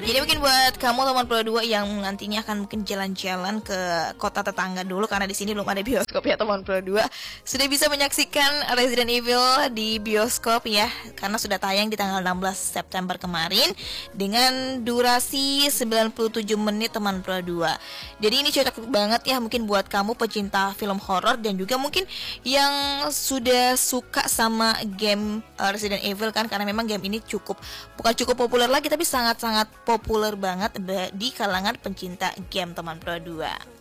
Jadi mungkin buat kamu teman Pro 2 yang nantinya akan mungkin jalan-jalan ke kota tetangga dulu, karena di sini belum ada bioskop ya teman Pro 2, sudah bisa menyaksikan Resident Evil di bioskop ya, karena sudah tayang di tanggal 16 September kemarin dengan durasi 97 menit teman Pro 2. Jadi ini cocok banget ya mungkin buat kamu pecinta film horor dan juga mungkin yang sudah suka sama game Resident Evil kan, karena memang game ini bukan cukup populer lagi tapi sangat-sangat populer banget di kalangan pencinta game teman Pro 2.